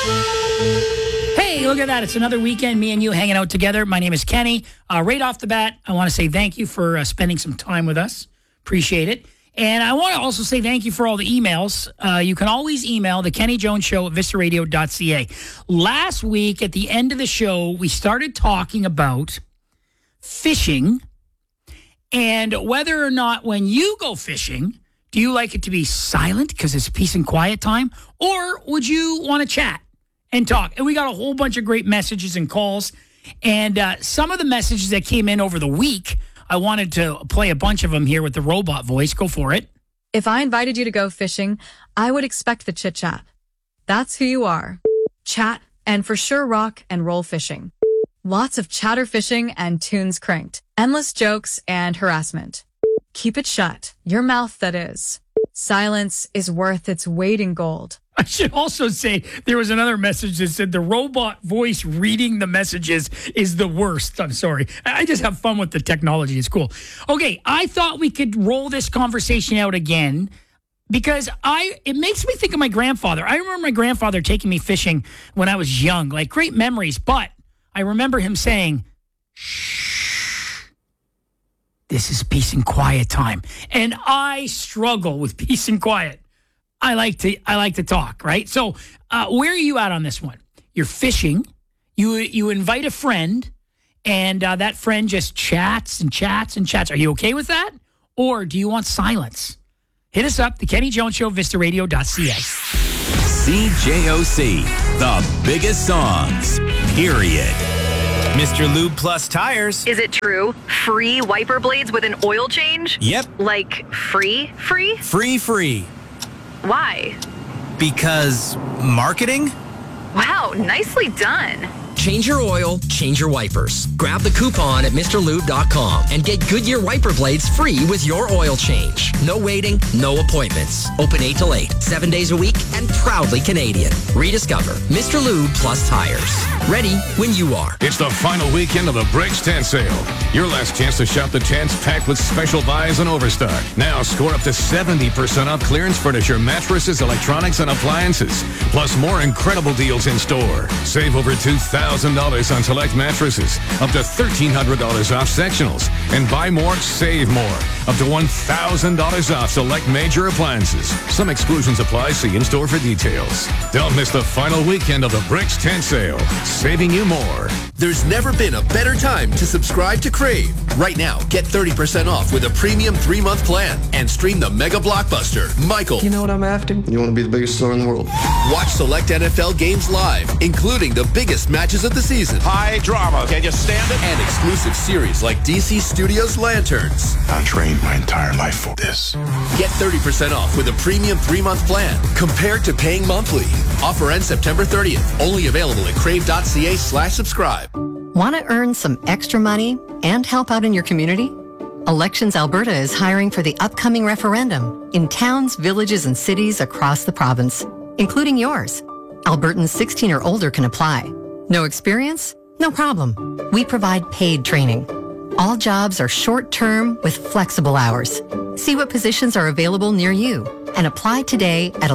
Hey, look at that. It's another weekend, me and you hanging out together. My name is Kenny. Right off the bat, I want to say thank you for spending some time with us. Appreciate it. And I want to also say thank you for all the emails. You can always email the Kenny Jones Show at vistaradio.ca. Last week, at the end of the show, we started talking about fishing and whether or not when you go fishing, do you like it to be silent because it's peace and quiet time? Or would you want to chat and talk? And we got a whole bunch of great messages and calls. And some of the messages that came in over the week, I wanted to play a bunch of them here with the robot voice. Go for it. If I invited you to go fishing, I would expect the chit-chat. That's who you are. Chat, and for sure rock and roll fishing. Lots of chatter fishing and tunes cranked. Endless jokes and harassment. Keep it shut. Your mouth, that is. Silence is worth its weight in gold. I should also say there was another message that said the robot voice reading the messages is the worst. I'm sorry. I just have fun with the technology. It's cool. Okay, I thought we could roll this conversation out again because it makes me think of my grandfather. I remember my grandfather taking me fishing when I was young, like great memories, but I remember him saying, shh, this is peace and quiet time. And I struggle with peace and quiet. I like to talk, right? So where are you at on this one? You're fishing. You invite a friend, and that friend just chats and chats and chats. Are you okay with that? Or do you want silence? Hit us up, the Kenny Jones Show, vistaradio.ca. CJOC, the biggest songs, period. Mr. Lube Plus tires. Is it true? Free wiper blades with an oil change? Yep. Like free? Free. Why? Because marketing? Wow, nicely done. Change your oil, change your wipers. Grab the coupon at MrLube.com and get Goodyear wiper blades free with your oil change. No waiting, no appointments. Open 8 till 8, 7 days a week, and proudly Canadian. Rediscover Mr. Lube Plus tires. Ready when you are. It's the final weekend of the Bricks Tent Sale. Your last chance to shop the tents packed with special buys and overstock. Now score up to 70% off clearance furniture, mattresses, electronics, and appliances. Plus more incredible deals in store. Save over $2,000 on select mattresses, up to $1,300 off sectionals, and buy more, save more. Up to $1,000 off select major appliances. Some exclusions apply. See in-store for details. Don't miss the final weekend of the Bricks Tent Sale. Saving you more. There's never been a better time to subscribe to Crave. Right now, get 30% off with a premium 3-month plan and stream the mega blockbuster, Michael. You know what I'm after? You want to be the biggest star in the world. Watch select NFL games live, including the biggest matches of the season. High drama. Can you stand it? And exclusive series like DC Studios Lanterns. I trained my entire life for this. Get 30% off with a premium 3-month plan compared to paying monthly. Offer ends September 30th. Only available at crave.ca/subscribe. Want to earn some extra money and help out in your community? Elections Alberta is hiring for the upcoming referendum in towns, villages, and cities across the province, including yours. Albertans 16 or older can apply. No experience? No problem. We provide paid training. All jobs are short-term with flexible hours. See what positions are available near you and apply today at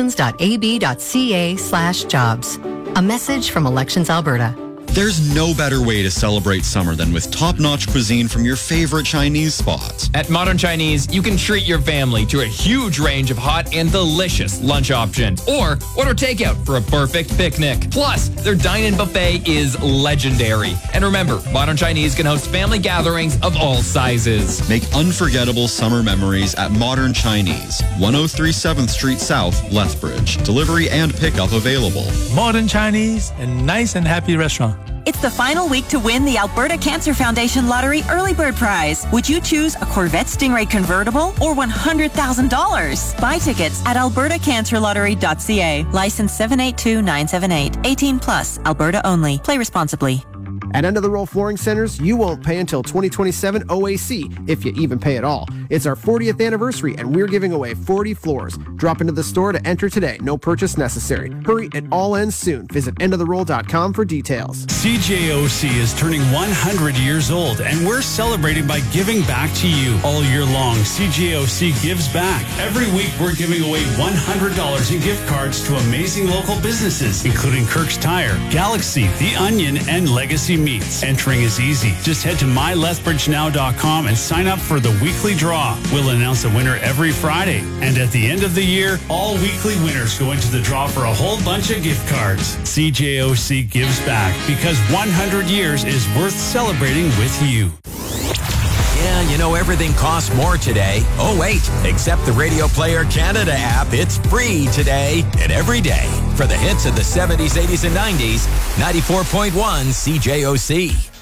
elections.ab.ca/jobs. A message from Elections Alberta. There's no better way to celebrate summer than with top-notch cuisine from your favorite Chinese spots. At Modern Chinese, you can treat your family to a huge range of hot and delicious lunch options. Or order takeout for a perfect picnic. Plus, their dine-in buffet is legendary. And remember, Modern Chinese can host family gatherings of all sizes. Make unforgettable summer memories at Modern Chinese, 103 7th Street South, Lethbridge. Delivery and pickup available. Modern Chinese, a nice and happy restaurant. It's the final week to win the Alberta Cancer Foundation Lottery Early Bird Prize. Would you choose a Corvette Stingray convertible or $100,000? Buy tickets at albertacancerlottery.ca. License 782978. 18 plus. Alberta only. Play responsibly. At End of the Roll Flooring Centers, you won't pay until 2027 OAC, if you even pay at all. It's our 40th anniversary, and we're giving away 40 floors. Drop into the store to enter today. No purchase necessary. Hurry, it all ends soon. Visit endoftheroll.com for details. CJOC is turning 100 years old, and we're celebrating by giving back to you. All year long, CJOC gives back. Every week, we're giving away $100 in gift cards to amazing local businesses, including Kirk's Tire, Galaxy, The Onion, and Legacy Meats. Entering is easy. Just head to mylethbridgenow.com and sign up for the weekly draw. We'll announce a winner every Friday. And at the end of the year, all weekly winners go into the draw for a whole bunch of gift cards. CJOC gives back because 100 years is worth celebrating with you. Yeah, you know everything costs more today. Oh, wait, except the Radio Player Canada app. It's free today and every day. For the hits of the 70s, 80s, and 90s, 94.1 CJOC.